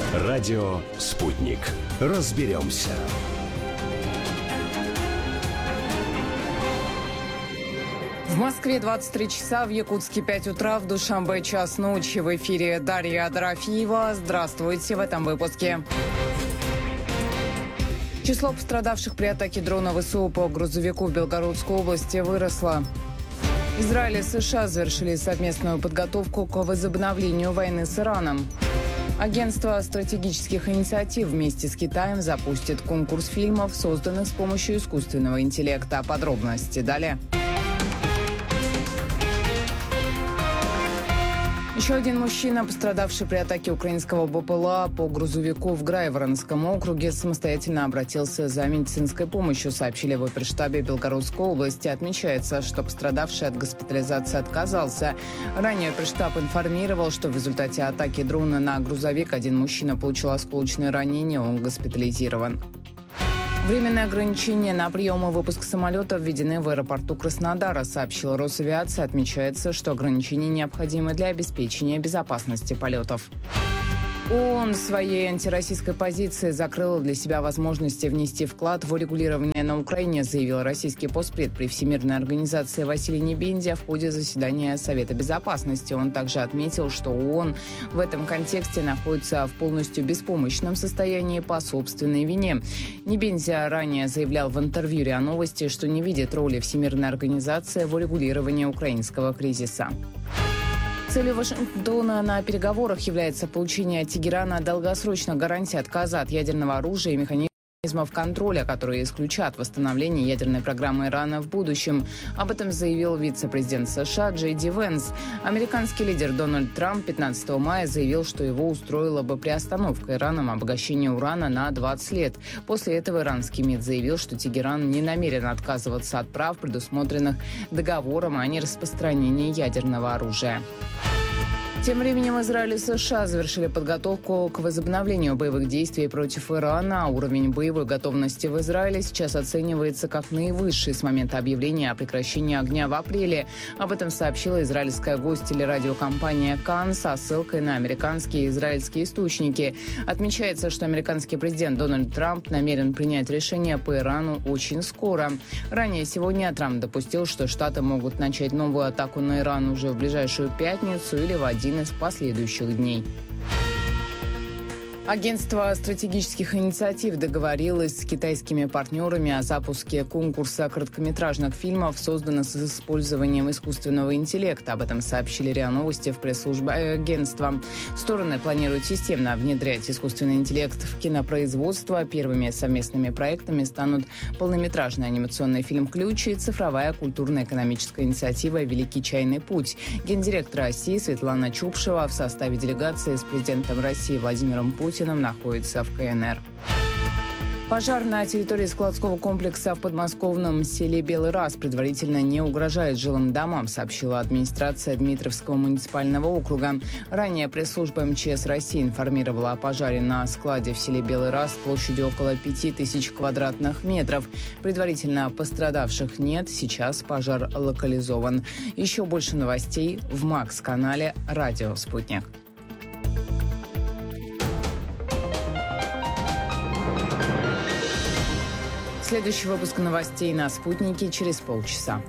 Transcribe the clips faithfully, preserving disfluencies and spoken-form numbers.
Радио «Спутник». Разберемся. В Москве двадцать три часа, в Якутске пять утра, в Душанбе час ночи. В эфире Дарья Дорофеева. Здравствуйте в этом выпуске. Число пострадавших при атаке дрона ВСУ по грузовику в Белгородской области выросло. Израиль и США завершили совместную подготовку к возобновлению войны с Ираном. Агентство стратегических инициатив вместе с Китаем запустит конкурс фильмов, созданных с помощью искусственного интеллекта. Подробности далее. Еще один мужчина, пострадавший при атаке украинского БПЛА по грузовику в Грайворонском округе, самостоятельно обратился за медицинской помощью, сообщили в оперштабе Белгородской области. Отмечается, что пострадавший от госпитализации отказался. Ранее оперштаб информировал, что в результате атаки дрона на грузовик один мужчина получил осколочные ранения, он госпитализирован. Временные ограничения на прием и выпуск самолетов введены в аэропорту Краснодара, сообщила Росавиация. Отмечается, что ограничения необходимы для обеспечения безопасности полетов. ООН своей антироссийской позиции закрыла для себя возможности внести вклад в урегулирование на Украине, заявил российский постпред при Всемирной организации Василий Небензя в ходе заседания Совета Безопасности. Он также отметил, что ООН в этом контексте находится в полностью беспомощном состоянии по собственной вине. Небензя ранее заявлял в интервью РИА Новости, что не видит роли Всемирной организации в урегулировании украинского кризиса. Целью Вашингтона на переговорах является получение от Тегерана долгосрочной гарантии отказа от ядерного оружия и механизмов контроля, которые исключат восстановление ядерной программы Ирана в будущем. Об этом заявил вице-президент США Джей Ди Венс. Американский лидер Дональд Трамп пятнадцатого мая заявил, что его устроила бы приостановка Ираном обогащения урана на двадцать лет. После этого иранский МИД заявил, что Тегеран не намерен отказываться от прав, предусмотренных договором о нераспространении ядерного оружия. Тем временем Израиль и США завершили подготовку к возобновлению боевых действий против Ирана. Уровень боевой готовности в Израиле сейчас оценивается как наивысший с момента объявления о прекращении огня в апреле. Об этом сообщила израильская гостелерадиокомпания КАН со ссылкой на американские и израильские источники. Отмечается, что американский президент Дональд Трамп намерен принять решение по Ирану очень скоро. Ранее сегодня Трамп допустил, что Штаты могут начать новую атаку на Иран уже в ближайшую пятницу или в один из последующих дней. Агентство стратегических инициатив договорилось с китайскими партнерами о запуске конкурса короткометражных фильмов, созданных с использованием искусственного интеллекта. Об этом сообщили РИА Новости в пресс-службе агентства. Стороны планируют системно внедрять искусственный интеллект в кинопроизводство. Первыми совместными проектами станут полнометражный анимационный фильм «Ключ» и цифровая культурно-экономическая инициатива «Великий чайный путь». Гендиректор России Светлана Чупшева в составе делегации с президентом России Владимиром Путиным находится в КНР. Пожар на территории складского комплекса в подмосковном селе Белый Раз предварительно не угрожает жилым домам, сообщила администрация Дмитровского муниципального округа. Ранее пресс-служба эм че эс России информировала о пожаре на складе в селе Белый Раз площадью около пяти тысяч квадратных метров. Предварительно пострадавших нет, сейчас пожар локализован. Еще больше новостей в Макс-канале «Радио Спутник». Следующий выпуск новостей на «Спутнике» через полчаса.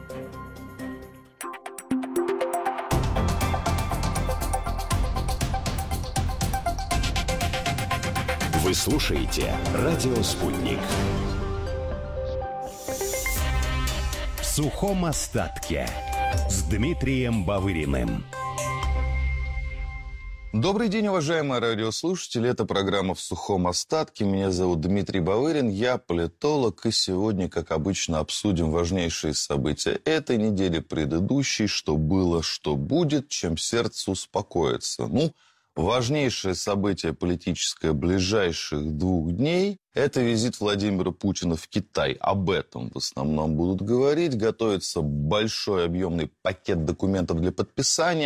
Вы слушаете «Радио Спутник». В сухом остатке с Дмитрием Бавыриным. Добрый день, уважаемые радиослушатели. Это программа «В сухом остатке». Меня зовут Дмитрий Бавырин, я политолог. И сегодня, как обычно, обсудим важнейшие события этой недели, предыдущей, что было, что будет, чем сердце успокоится. Ну, важнейшее событие политическое ближайших двух дней – это визит Владимира Путина в Китай. Об этом в основном будут говорить. Готовится большой объемный пакет документов для подписания.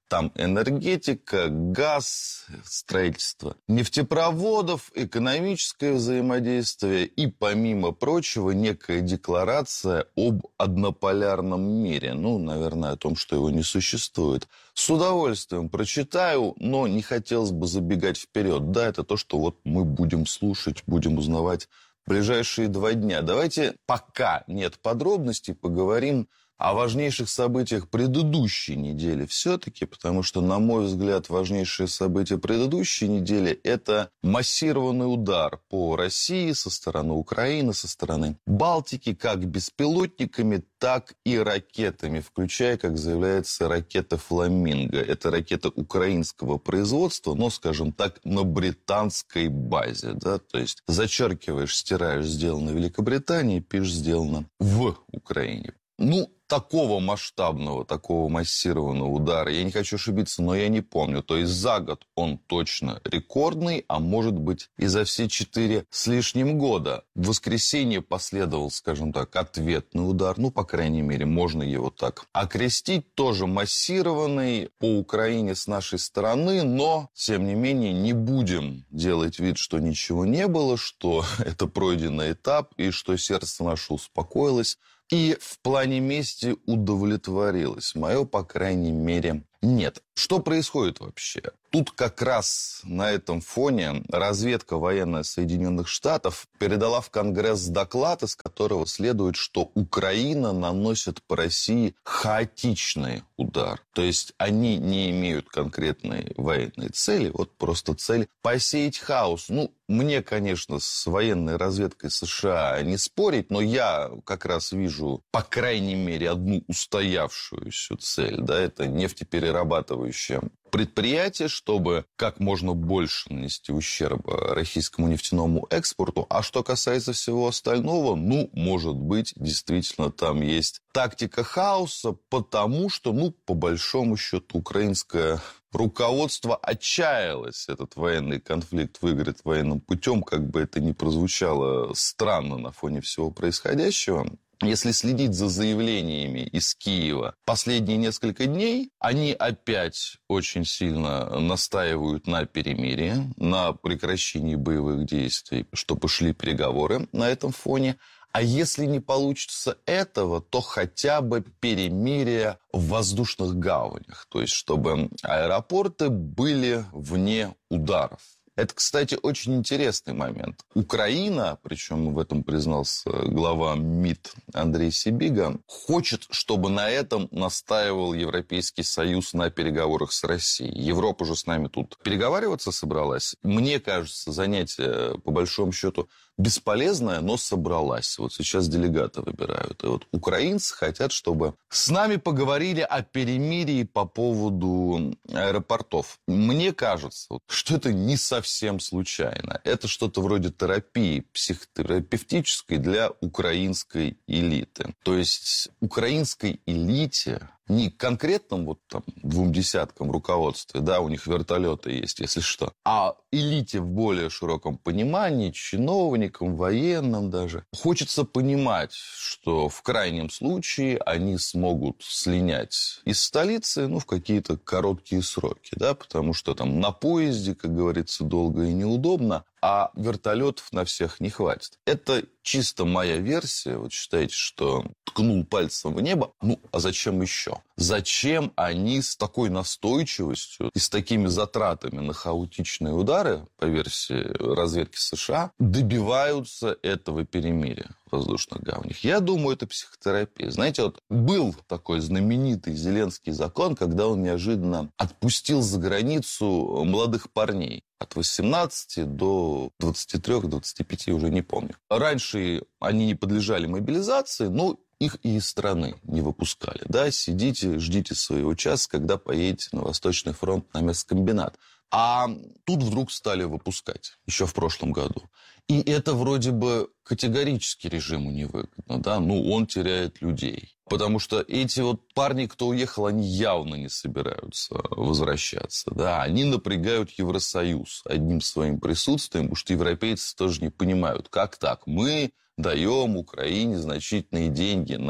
Там энергетика, газ, строительство нефтепроводов, экономическое взаимодействие и, помимо прочего, некая декларация об однополярном мире. Ну, наверное, о том, что его не существует. С удовольствием прочитаю, но не хотелось бы забегать вперед. Да, это то, что вот мы будем слушать, будем узнавать в ближайшие два дня. Давайте, пока нет подробностей, поговорим о важнейших событиях предыдущей недели все-таки, потому что, на мой взгляд, важнейшие события предыдущей недели – это массированный удар по России со стороны Украины, со стороны Балтики, как беспилотниками, так и ракетами, включая, как заявляется, ракета «Фламинго». Это ракета украинского производства, но, скажем так, на британской базе. Да? То есть зачеркиваешь, стираешь «сделано в Великобритании», пишешь «сделано в Украине». Ну, такого масштабного, такого массированного удара, я не хочу ошибиться, но я не помню. То есть за год он точно рекордный, а может быть и за все четыре с лишним года. В воскресенье последовал, скажем так, ответный удар. Ну, по крайней мере, можно его так окрестить. Тоже массированный по Украине с нашей стороны, но, тем не менее, не будем делать вид, что ничего не было, что это пройденный этап и что сердце наше успокоилось. И в плане мести удовлетворилось. Мое, по крайней мере, нет. Что происходит вообще? Тут как раз на этом фоне разведка военная Соединенных Штатов передала в Конгресс доклад, из которого следует, что Украина наносит по России хаотичный удар. То есть они не имеют конкретной военной цели, вот просто цель посеять хаос. Ну, мне, конечно, с военной разведкой США не спорить, но я как раз вижу, по крайней мере, одну устоявшуюся цель. Да, это нефтеперерабатывающее предприятие, чтобы как можно больше нанести ущерба российскому нефтяному экспорту. А что касается всего остального, ну, может быть, действительно там есть тактика хаоса, потому что, ну, по большому счету, украинское руководство отчаялось этот военный конфликт выиграть военным путем, как бы это ни прозвучало странно на фоне всего происходящего. Если следить за заявлениями из Киева последние несколько дней, они опять очень сильно настаивают на перемирии, на прекращении боевых действий, чтобы шли переговоры на этом фоне. А если не получится этого, то хотя бы перемирие в воздушных гаванях, то есть чтобы аэропорты были вне ударов. Это, кстати, очень интересный момент. Украина, причем в этом признался глава МИД Андрей Сибига, хочет, чтобы на этом настаивал Европейский Союз на переговорах с Россией. Европа же с нами тут переговариваться собралась. Мне кажется, занятие, по большому счету, бесполезная, но собралась. Вот сейчас делегаты выбирают. И вот украинцы хотят, чтобы с нами поговорили о перемирии по поводу аэропортов. Мне кажется, что это не совсем случайно. Это что-то вроде терапии психотерапевтической для украинской элиты. То есть украинской элите, не конкретным вот там двум десяткам руководства, да, у них вертолеты есть, если что, а элите в более широком понимании, чиновникам, военным даже. Хочется понимать, что в крайнем случае они смогут слинять из столицы, ну, в какие-то короткие сроки, да, потому что там на поезде, как говорится, долго и неудобно, а вертолетов на всех не хватит. Это чисто моя версия. Вот считаете, что ткнул пальцем в небо. Ну, а зачем еще? Зачем они с такой настойчивостью и с такими затратами на хаотичные удары, по версии разведки США, добиваются этого перемирия в воздушных гаванях? Я думаю, это психотерапия. Знаете, вот был такой знаменитый Зеленский закон, когда он неожиданно отпустил за границу молодых парней. От восемнадцати до двадцати трёх - двадцати пяти, уже не помню. Раньше они не подлежали мобилизации, но их и из страны не выпускали. Да, сидите, ждите своего часа, когда поедете на Восточный фронт, на мясокомбинат. А тут вдруг стали выпускать, еще в прошлом году. И это вроде бы категорически режиму невыгодно, да, ну, он теряет людей. Потому что эти вот парни, кто уехал, они явно не собираются возвращаться, да, они напрягают Евросоюз одним своим присутствием, потому что европейцы тоже не понимают, как так, мы даем Украине значительные деньги на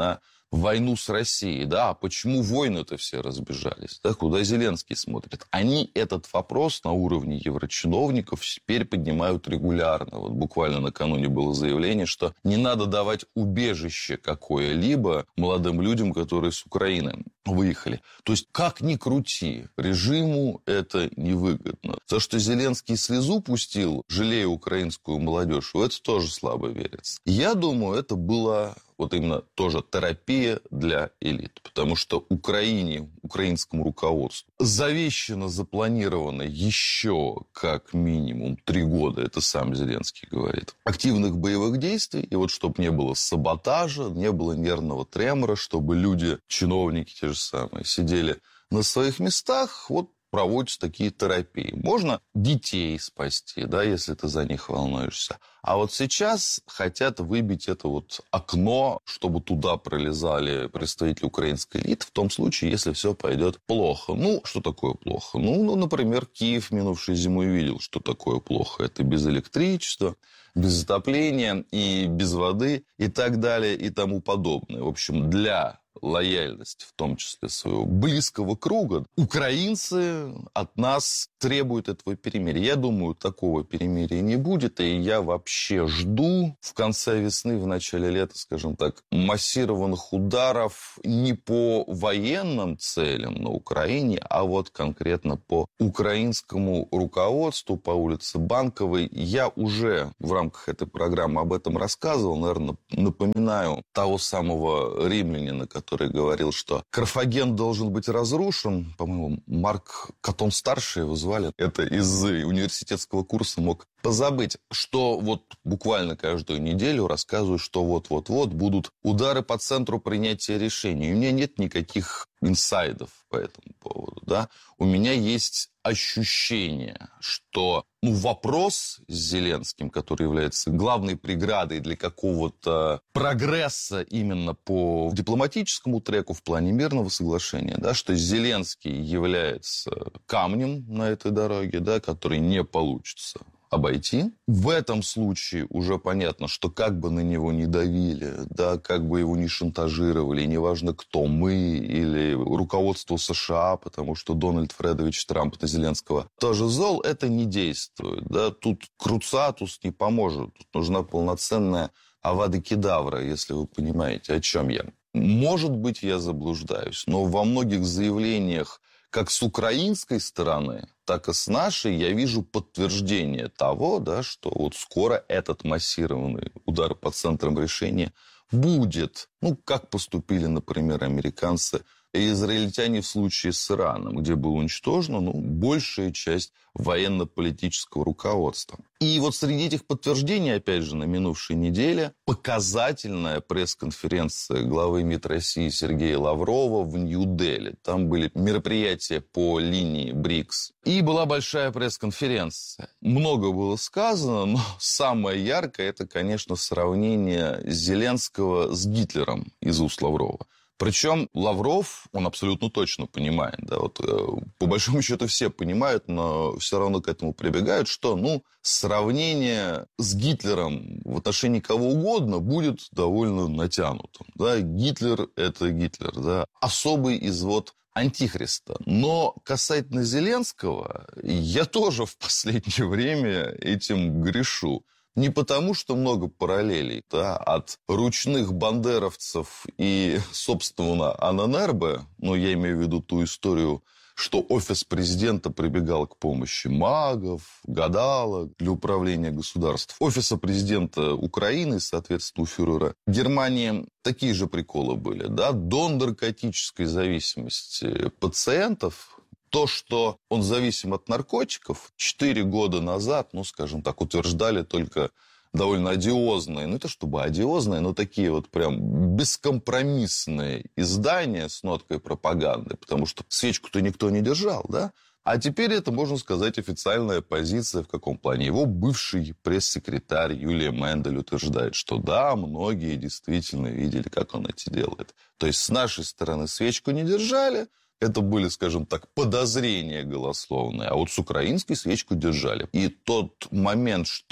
войну с Россией, да, а почему войны-то все разбежались, да, куда Зеленский смотрит. Они этот вопрос на уровне еврочиновников теперь поднимают регулярно. Вот буквально накануне было заявление, что не надо давать убежище какое-либо молодым людям, которые с Украины выехали. То есть, как ни крути, режиму это невыгодно. То, что Зеленский слезу пустил, жалея украинскую молодежь, в это тоже слабо верится. Я думаю, это было вот именно тоже терапия для элит. Потому что Украине, украинскому руководству завещано, запланировано еще как минимум три года, это сам Зеленский говорит, активных боевых действий. И вот чтобы не было саботажа, не было нервного тремора, чтобы люди, чиновники те же самые, сидели на своих местах, вот проводятся такие терапии. Можно детей спасти, да, если ты за них волнуешься. А вот сейчас хотят выбить это вот окно, чтобы туда пролезали представители украинской элиты, в том случае, если все пойдет плохо. Ну, что такое плохо? Ну, ну, например, Киев минувшей зимой видел, что такое плохо. Это без электричества, без отопления и без воды и так далее и тому подобное. В общем, для лояльности, в том числе своего близкого круга, украинцы от нас требуют этого перемирия. Я думаю, такого перемирия не будет, и я вообще жду в конце весны, в начале лета, скажем так, массированных ударов не по военным целям на Украине, а вот конкретно по украинскому руководству, по улице Банковой. Я уже в рамках этой программы об этом рассказывал, наверное, напоминаю того самого римлянина, который который говорил, что Карфаген должен быть разрушен. По-моему, Марк Катон-старший его звали. Это из университетского курса мог позабыть, что вот буквально каждую неделю рассказываю, что вот-вот-вот будут удары по центру принятия решений. И у меня нет никаких инсайдов по этому поводу. Да? У меня есть ощущение, что ну, вопрос с Зеленским, который является главной преградой для какого-то прогресса именно по дипломатическому треку в плане мирного соглашения, да, что Зеленский является камнем на этой дороге, да, который не получится обойти. В этом случае уже понятно, что как бы на него не давили, да, как бы его не шантажировали, неважно кто, мы или руководство США, потому что Дональд Фредович Трамп на Зеленского тоже зол, это не действует. Да. Тут круцатус не поможет. Тут нужна полноценная авада кедавра, если вы понимаете, о чем я. Может быть, я заблуждаюсь, но во многих заявлениях как с украинской стороны, так и с нашей я вижу подтверждение того, да, что вот скоро этот массированный удар по центрам решения будет. Ну, как поступили, например, американцы и израильтяне в случае с Ираном, где была уничтожена ну, большая часть военно-политического руководства. И вот среди этих подтверждений, опять же, на минувшей неделе показательная пресс-конференция главы МИД России Сергея Лаврова в Нью-Дели. Там были мероприятия по линии БРИКС. И была большая пресс-конференция. Много было сказано, но самое яркое – это, конечно, сравнение Зеленского с Гитлером из уст Лаврова. Причем Лавров, он абсолютно точно понимает, да, вот, э, по большому счету все понимают, но все равно к этому прибегают, что ну, сравнение с Гитлером в отношении кого угодно будет довольно натянутым. Да. Гитлер – это Гитлер, да, особый извод антихриста. Но касательно Зеленского, я тоже в последнее время этим грешу. Не потому, что много параллелей, да, от ручных бандеровцев и, собственно, Ананербе, ну, я имею в виду ту историю, что офис президента прибегал к помощи магов, гадалок для управления государством. Офиса президента Украины, соответственно, у фюрера Германии такие же приколы были, да, до наркотической зависимости пациентов. То, что он зависим от наркотиков, четыре года назад, ну, скажем так, утверждали только довольно одиозные, ну, не то чтобы одиозные, но такие вот прям бескомпромиссные издания с ноткой пропаганды, потому что свечку-то никто не держал, да? А теперь это, можно сказать, официальная позиция в каком плане? Его бывший пресс-секретарь Юлия Мендель утверждает, что да, многие действительно видели, как он это делает. То есть с нашей стороны свечку не держали, это были, скажем так, подозрения голословные, а вот с украинской свечку держали. И тот момент, что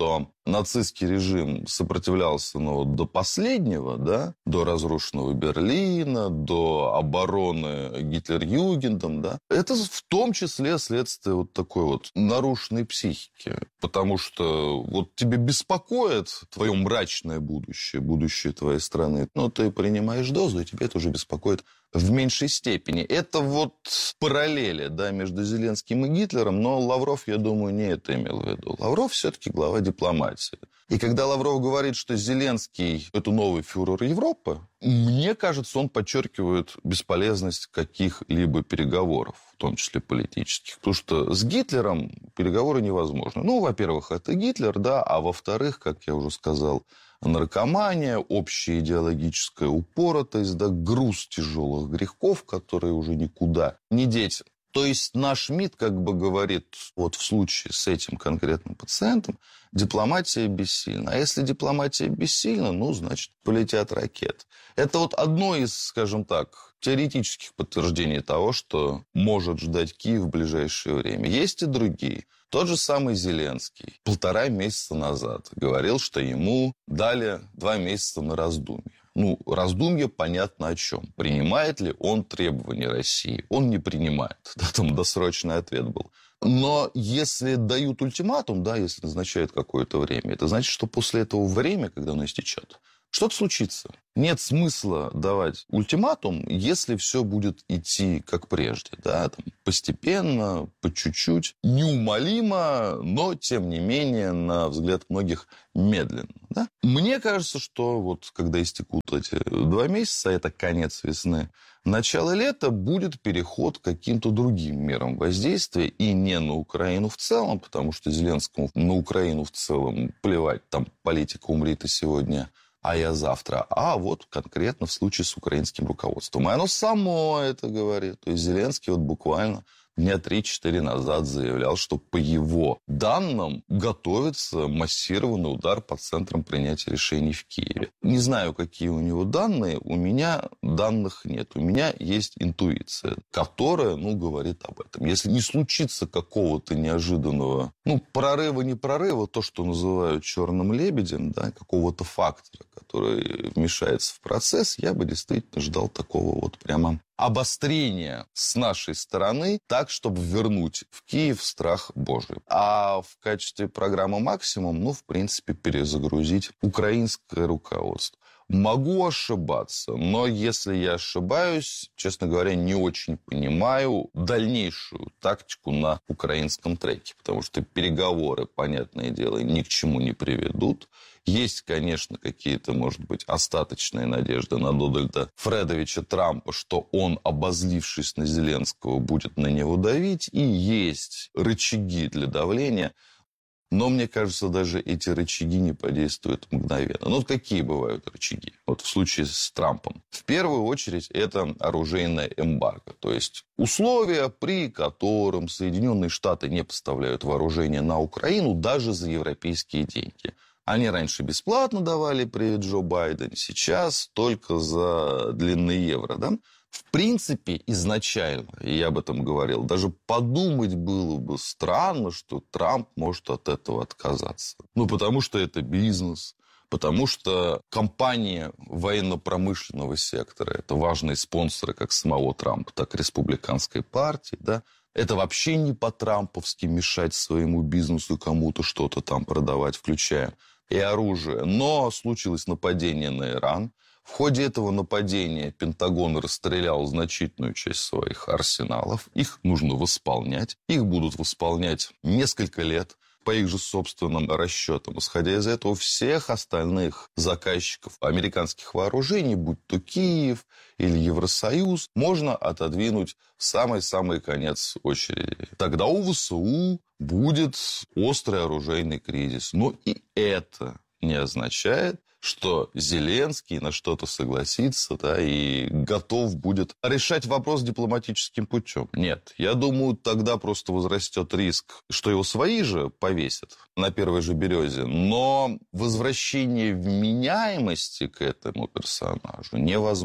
нацистский режим сопротивлялся ну, до последнего, да, до разрушенного Берлина, до обороны Гитлер-Югендом, да, это в том числе следствие вот такой вот нарушенной психики. Потому что вот тебе беспокоит твое мрачное будущее, будущее твоей страны, но ты принимаешь дозу, и тебе это уже беспокоит в меньшей степени. Это вот параллели, да, между Зеленским и Гитлером, но Лавров, я думаю, не это имел в виду. Лавров все-таки глава дипломатии. И когда Лавров говорит, что Зеленский – это новый фюрер Европы, мне кажется, он подчеркивает бесполезность каких-либо переговоров, в том числе политических. Потому что с Гитлером переговоры невозможны. Ну, во-первых, это Гитлер, да, а во-вторых, как я уже сказал, наркомания, общая идеологическая упоротость, да, груз тяжелых грехов, которые уже никуда не деть. То есть наш МИД как бы говорит, вот в случае с этим конкретным пациентом, дипломатия бессильна. А если дипломатия бессильна, ну, значит, полетят ракеты. Это вот одно из, скажем так, теоретических подтверждений того, что может ждать Киев в ближайшее время. Есть и другие. Тот же самый Зеленский полтора месяца назад говорил, что ему дали два месяца на раздумье. Ну, раздумье понятно о чем. Принимает ли он требования России? Он не принимает. Да, там досрочный ответ был. Но если дают ультиматум, да, если назначают какое-то время, это значит, что после этого время, когда оно истечет, что-то случится. Нет смысла давать ультиматум, если все будет идти как прежде. Да? Там, постепенно, по чуть-чуть, неумолимо, но, тем не менее, на взгляд многих, медленно. Да? Мне кажется, что вот когда истекут эти два месяца, это конец весны, начало лета, будет переход к каким-то другим мерам воздействия, и не на Украину в целом, потому что Зеленскому на Украину в целом плевать, там политика умрет и сегодня, а я завтра. А вот конкретно в случае с украинским руководством. И оно само это говорит. То есть Зеленский вот буквально дня три-четыре назад заявлял, что по его данным готовится массированный удар по центрам принятия решений в Киеве. Не знаю, какие у него данные. У меня данных нет. У меня есть интуиция, которая, ну, говорит об этом. Если не случится какого-то неожиданного, ну, прорыва, не прорыва, то, что называют черным лебедем, да, какого-то фактора, который вмешается в процесс, я бы действительно ждал такого вот прямо обострения с нашей стороны, так, чтобы вернуть в Киев страх Божий. А в качестве программы «Максимум», ну, в принципе, перезагрузить украинское руководство. Могу ошибаться, но если я ошибаюсь, честно говоря, не очень понимаю дальнейшую тактику на украинском треке, потому что переговоры, понятное дело, ни к чему не приведут. Есть, конечно, какие-то, может быть, остаточные надежды на Дональда Фредовича Трампа, что он, обозлившись на Зеленского, будет на него давить, и есть рычаги для давления. Но, мне кажется, даже эти рычаги не подействуют мгновенно. Ну, вот какие бывают рычаги? Вот в случае с Трампом. В первую очередь, это оружейное эмбарго. То есть условия, при котором Соединенные Штаты не поставляют вооружение на Украину даже за европейские деньги. Они раньше бесплатно давали при Джо Байдене, сейчас только за длинные евро, да? В принципе, изначально, и я об этом говорил, даже подумать было бы странно, что Трамп может от этого отказаться. Ну, потому что это бизнес, потому что компании военно-промышленного сектора, это важные спонсоры как самого Трампа, так и республиканской партии, да. Это вообще не по-трамповски мешать своему бизнесу кому-то что-то там продавать, включая и оружие. Но случилось нападение на Иран. В ходе этого нападения Пентагон расстрелял значительную часть своих арсеналов. Их нужно восполнять. Их будут восполнять несколько лет по их же собственным расчетам. Исходя из этого, всех остальных заказчиков американских вооружений, будь то Киев или Евросоюз, можно отодвинуть в самый-самый конец очереди. Тогда у ВСУ будет острый оружейный кризис. Но и это не означает, что Зеленский на что-то согласится, да, и готов будет решать вопрос дипломатическим путем. Нет, я думаю, тогда просто возрастет риск, что его свои же повесят на первой же березе, но возвращение вменяемости к этому персонажу невозможно.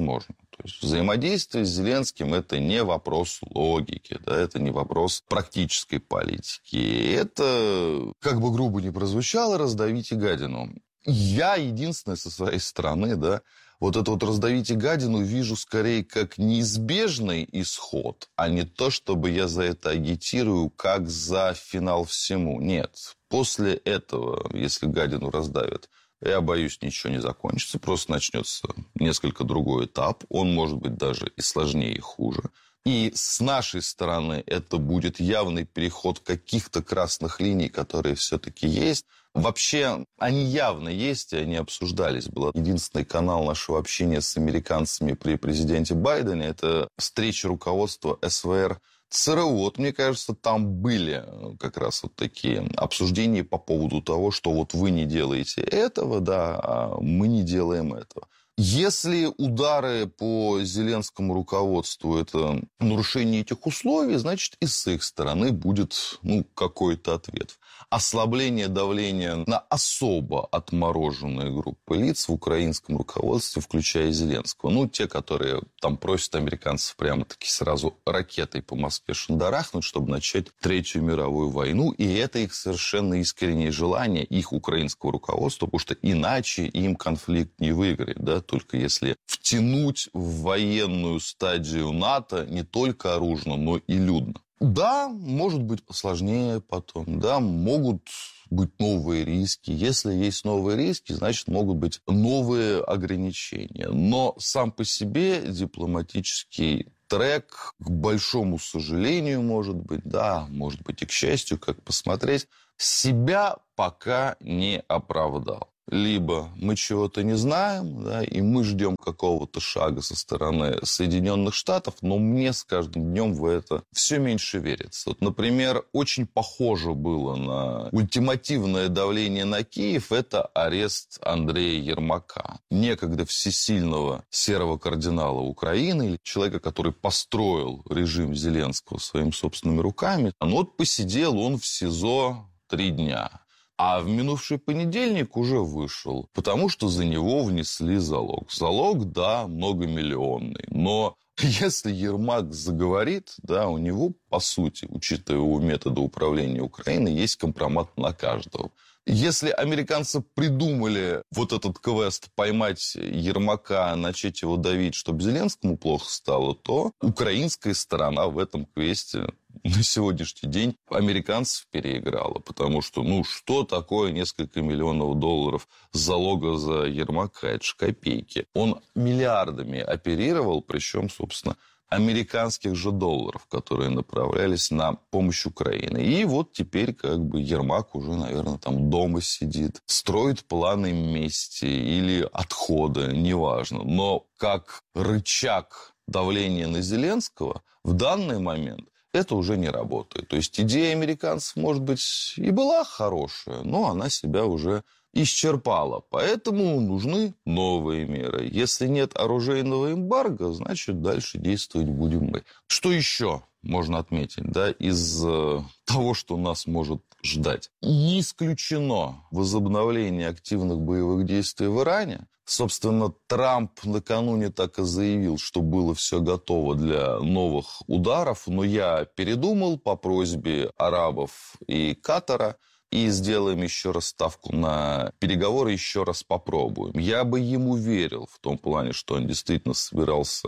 То есть взаимодействие с Зеленским – это не вопрос логики, да, это не вопрос практической политики. Это, как бы грубо ни прозвучало, раздавите гадину. Я единственное со своей стороны, да, вот это вот раздавите гадину вижу скорее как неизбежный исход, а не то, чтобы я за это агитирую как за финал всему. Нет. После этого, если гадину раздавят, я боюсь, ничего не закончится. Просто начнется несколько другой этап. Он может быть даже и сложнее, и хуже. И с нашей стороны это будет явный переход каких-то красных линий, которые все-таки есть. Вообще, они явно есть, и они обсуждались. Был единственный канал нашего общения с американцами при президенте Байдене. Это встреча руководства СВР ЦРУ. Вот, мне кажется, там были как раз вот такие обсуждения по поводу того, что вот вы не делаете этого, да, а мы не делаем этого. Если удары по Зеленскому руководству – это нарушение этих условий, значит, и с их стороны будет ну, какой-то ответ. Ослабление давления на особо отмороженные группы лиц в украинском руководстве, включая Зеленского. Ну, те, которые там просят американцев прямо-таки сразу ракетой по Москве шандарахнуть, чтобы начать Третью мировую войну. И это их совершенно искреннее желание, их украинского руководства, потому что иначе им конфликт не выиграть, да, только если втянуть в военную стадию НАТО не только оружно, но и людно. Да, может быть сложнее потом, да, могут быть новые риски. Если есть новые риски, значит, могут быть новые ограничения. Но сам по себе дипломатический трек, к большому сожалению, может быть, да, может быть и к счастью, как посмотреть, себя пока не оправдал. Либо мы чего-то не знаем, да, и мы ждем какого-то шага со стороны Соединенных Штатов, но мне с каждым днем в это все меньше верится. Вот, например, очень похоже было на ультимативное давление на Киев – это арест Андрея Ермака, некогда всесильного серого кардинала Украины, человека, который построил режим Зеленского своими собственными руками. Ну вот посидел он в СИЗО три дня. А в минувший понедельник уже вышел, потому что за него внесли залог. Залог, да, многомиллионный, но если Ермак заговорит, да, у него, по сути, учитывая его методы управления Украиной, есть компромат на каждого. Если американцы придумали вот этот квест поймать Ермака, начать его давить, чтобы Зеленскому плохо стало, то украинская сторона в этом квесте на сегодняшний день американцев переиграла. Потому что, ну, что такое несколько миллионов долларов залога за Ермака? Это же копейки. Он миллиардами оперировал, причем, собственно, американских же долларов, которые направлялись на помощь Украине. И вот теперь как бы Ермак уже, наверное, там дома сидит, строит планы мести или отхода, неважно. Но как рычаг давления на Зеленского в данный момент это уже не работает. То есть идея американцев, может быть, и была хорошая, но она себя уже исчерпала. Поэтому нужны новые меры. Если нет оружейного эмбарго, значит, дальше действовать будем мы. Что еще можно отметить, да, из э, того, что нас может ждать? Не исключено возобновление активных боевых действий в Иране. Собственно, Трамп накануне так и заявил, что было все готово для новых ударов, но я передумал по просьбе арабов и Катара, и сделаем еще раз ставку на переговоры, еще раз попробуем. Я бы ему верил в том плане, что он действительно собирался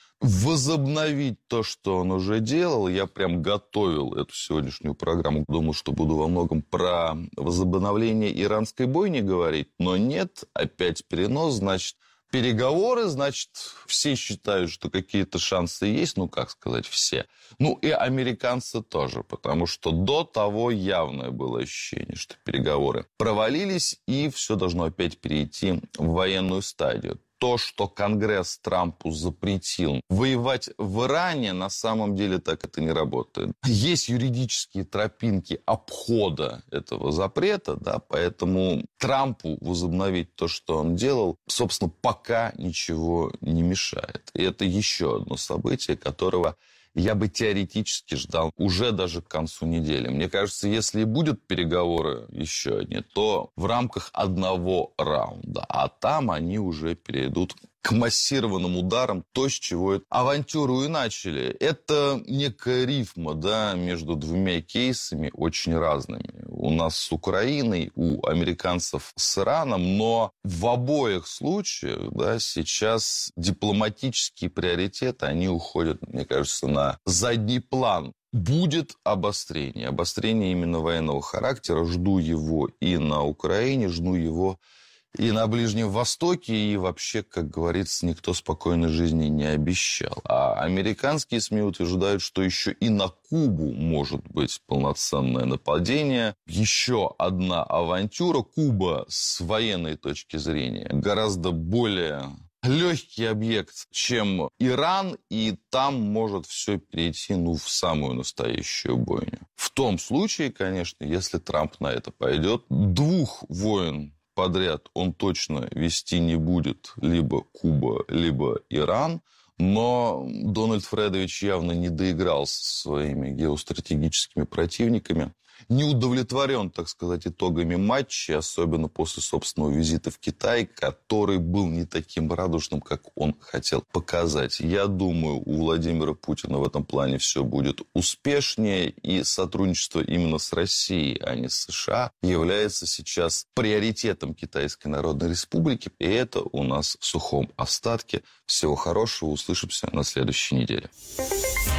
возобновить то, что он уже делал. Я прям готовил эту сегодняшнюю программу. Думал, что буду во многом про возобновление иранской бойни говорить. Но нет, опять перенос, значит, переговоры, значит, все считают, что какие-то шансы есть. Ну, как сказать, все. Ну, и американцы тоже, потому что до того явное было ощущение, что переговоры провалились, и все должно опять перейти в военную стадию. То, что Конгресс Трампу запретил воевать в Иране, на самом деле так это не работает. Есть юридические тропинки обхода этого запрета, да, поэтому Трампу возобновить то, что он делал, собственно, пока ничего не мешает. И это еще одно событие, которого я бы теоретически ждал уже даже к концу недели. Мне кажется, если и будут переговоры еще одни, то в рамках одного раунда. А там они уже перейдут к массированным ударам, то, с чего авантюру и начали. Это некая рифма, да, между двумя кейсами очень разными. У нас с Украиной, у американцев с Ираном, но в обоих случаях, да, сейчас дипломатические приоритеты, они уходят, мне кажется, на задний план. Будет обострение. Обострение именно военного характера. Жду его и на Украине, жду его и на Ближнем Востоке, и вообще, как говорится, никто спокойной жизни не обещал. А американские СМИ утверждают, что еще и на Кубу может быть полноценное нападение. Еще одна авантюра. Куба с военной точки зрения гораздо более легкий объект, чем Иран, и там может все перейти, ну, в самую настоящую бойню. В том случае, конечно, если Трамп на это пойдет, двух войн подряд он точно вести не будет, либо Куба, либо Иран. Но Дональд Фредович явно не доиграл со своими геостратегическими противниками. Не удовлетворен, так сказать, итогами матча, особенно после собственного визита в Китай, который был не таким радужным, как он хотел показать. Я думаю, у Владимира Путина в этом плане все будет успешнее, и сотрудничество именно с Россией, а не с США, является сейчас приоритетом Китайской Народной Республики, и это у нас в сухом остатке. Всего хорошего, услышимся на следующей неделе.